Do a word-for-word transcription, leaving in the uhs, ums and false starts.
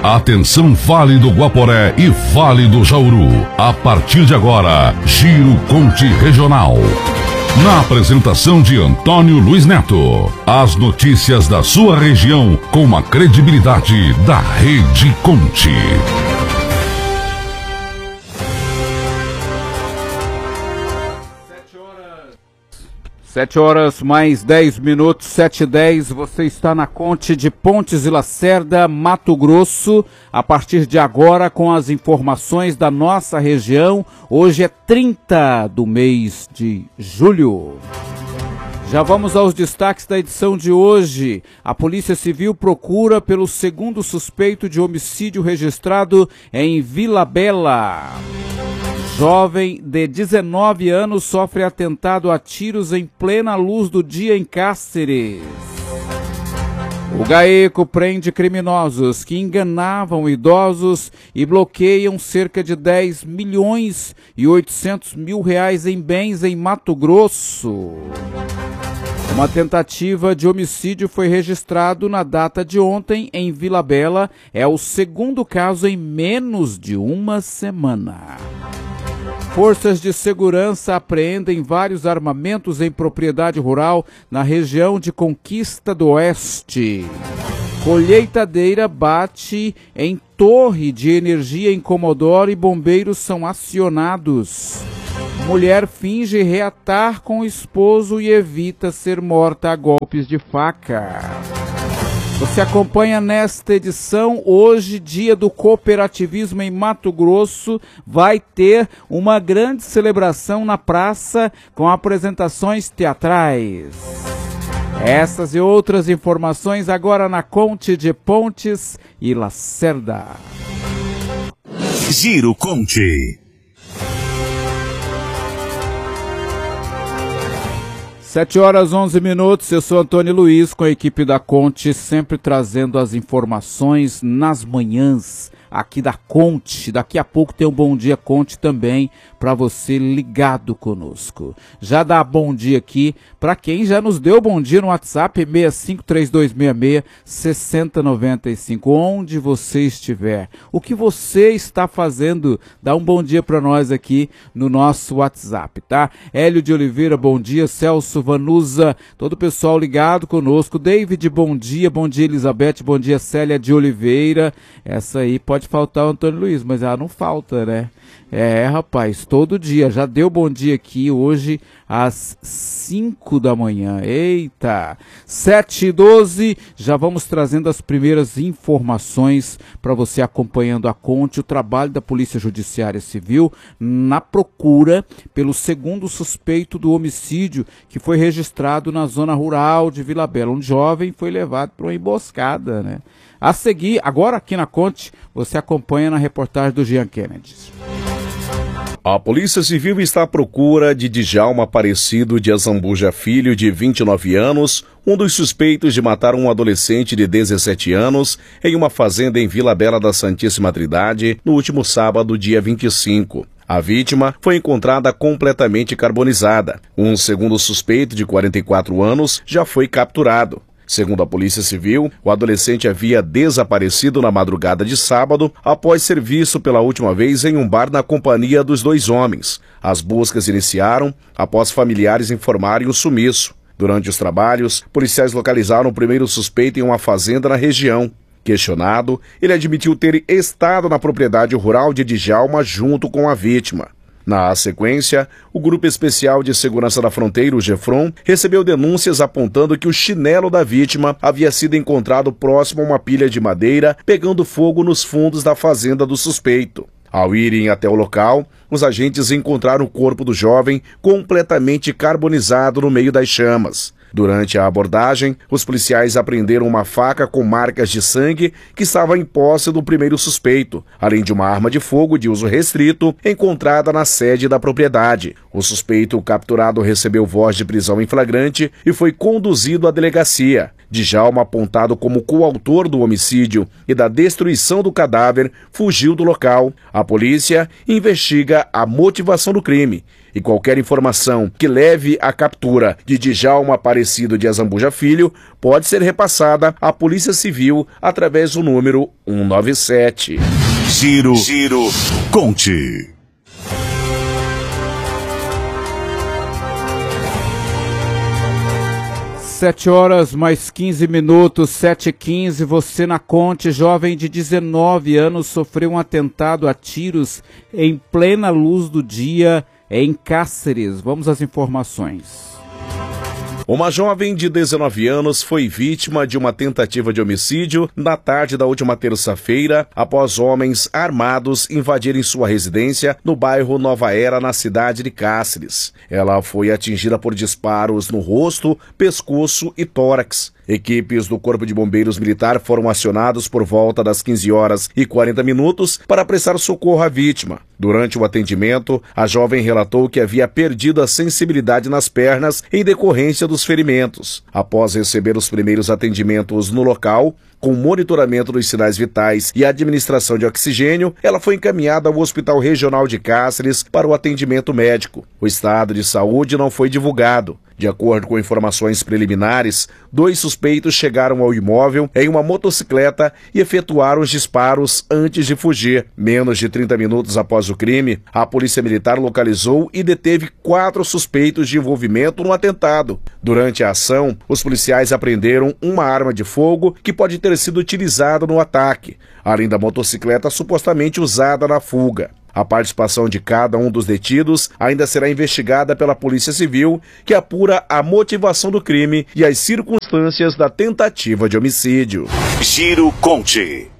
Atenção, Vale do Guaporé e Vale do Jauru. A partir de agora, Giro Conte Regional. Na apresentação de Antônio Luiz Neto, as notícias da sua região com a credibilidade da Rede Conte. Sete horas mais dez minutos, sete e dez, você está na Conte de Pontes e Lacerda, Mato Grosso, a partir de agora com as informações da nossa região. Hoje é trinta do mês de julho. Já vamos aos destaques da edição de hoje. A Polícia Civil procura pelo segundo suspeito de homicídio registrado em Vila Bela. Jovem de dezenove anos sofre atentado a tiros em plena luz do dia em Cáceres. O GAECO prende criminosos que enganavam idosos e bloqueiam cerca de dez milhões e oitocentos mil reais em bens em Mato Grosso. Uma tentativa de homicídio foi registrado na data de ontem em Vila Bela. É o segundo caso em menos de uma semana. Forças de segurança apreendem vários armamentos em propriedade rural na região de Conquista do Oeste. Colheitadeira bate em torre de energia em Comodoro e bombeiros são acionados. Mulher finge reatar com o esposo e evita ser morta a golpes de faca. Você acompanha nesta edição, hoje, dia do cooperativismo em Mato Grosso, vai ter uma grande celebração na praça com apresentações teatrais. Essas e outras informações agora na Conte de Pontes e Lacerda. Giro Conte. Sete horas, onze minutos, eu sou Antônio Luiz com a equipe da Conte, sempre trazendo as informações nas manhãs aqui da Conte. Daqui a pouco tem um Bom Dia Conte também para você ligado conosco. Já dá bom dia aqui para quem já nos deu bom dia no WhatsApp, seis cinco três dois seis seis, seis zero nove cinco, onde você estiver. O que você está fazendo? Dá um bom dia para nós aqui no nosso WhatsApp, tá? Hélio de Oliveira, bom dia. Celso Vanusa, todo o pessoal ligado conosco. David, bom dia. Bom dia, Elizabeth. Bom dia, Célia de Oliveira. Essa aí pode faltar o Antônio Luiz, mas ela não falta, né? É, rapaz, todo dia. Já deu bom dia aqui hoje às cinco da manhã. Eita! sete e doze, já vamos trazendo as primeiras informações para você acompanhando a Conte, o trabalho da Polícia Judiciária Civil na procura pelo segundo suspeito do homicídio que foi registrado na zona rural de Vila Bela. Um jovem foi levado para uma emboscada, né? A seguir, agora aqui na Conte, você acompanha na reportagem do Jean Kennedy. A Polícia Civil está à procura de Djalma Aparecido de Azambuja Filho, de vinte e nove anos, um dos suspeitos de matar um adolescente de dezessete anos em uma fazenda em Vila Bela da Santíssima Trindade no último sábado, dia vinte e cinco. A vítima foi encontrada completamente carbonizada. Um segundo suspeito, de quarenta e quatro anos, já foi capturado. Segundo a Polícia Civil, o adolescente havia desaparecido na madrugada de sábado após ser visto pela última vez em um bar na companhia dos dois homens. As buscas iniciaram após familiares informarem o sumiço. Durante os trabalhos, policiais localizaram o primeiro suspeito em uma fazenda na região. Questionado, ele admitiu ter estado na propriedade rural de Djalma junto com a vítima. Na sequência, o Grupo Especial de Segurança da Fronteira, o GEFRON, recebeu denúncias apontando que o chinelo da vítima havia sido encontrado próximo a uma pilha de madeira, pegando fogo nos fundos da fazenda do suspeito. Ao irem até o local, os agentes encontraram o corpo do jovem completamente carbonizado no meio das chamas. Durante a abordagem, os policiais apreenderam uma faca com marcas de sangue que estava em posse do primeiro suspeito, além de uma arma de fogo de uso restrito encontrada na sede da propriedade. O suspeito capturado recebeu voz de prisão em flagrante e foi conduzido à delegacia. Djalma, apontado como coautor do homicídio e da destruição do cadáver, fugiu do local. A polícia investiga a motivação do crime e qualquer informação que leve à captura de Djalma Aparecido de Azambuja Filho pode ser repassada à Polícia Civil através do número cento e noventa e sete. Giro, Giro, Conte. Sete horas mais quinze minutos, sete e quinze, você na Conte, jovem de dezenove anos, sofreu um atentado a tiros em plena luz do dia em Cáceres. Vamos às informações. Uma jovem de dezenove anos foi vítima de uma tentativa de homicídio na tarde da última terça-feira, após homens armados invadirem sua residência no bairro Nova Era, na cidade de Cáceres. Ela foi atingida por disparos no rosto, pescoço e tórax. Equipes do Corpo de Bombeiros Militar foram acionados por volta das quinze horas e quarenta minutos para prestar socorro à vítima. Durante o atendimento, a jovem relatou que havia perdido a sensibilidade nas pernas em decorrência dos ferimentos. Após receber os primeiros atendimentos no local, com monitoramento dos sinais vitais e administração de oxigênio, ela foi encaminhada ao Hospital Regional de Cáceres para o atendimento médico. O estado de saúde não foi divulgado. De acordo com informações preliminares, dois suspeitos chegaram ao imóvel em uma motocicleta e efetuaram os disparos antes de fugir. Menos de trinta minutos após o crime, a Polícia Militar localizou e deteve quatro suspeitos de envolvimento no atentado. Durante a ação, os policiais apreenderam uma arma de fogo que pode ter sido utilizada no ataque, além da motocicleta supostamente usada na fuga. A participação de cada um dos detidos ainda será investigada pela Polícia Civil, que apura a motivação do crime e as circunstâncias da tentativa de homicídio. Giro Conte.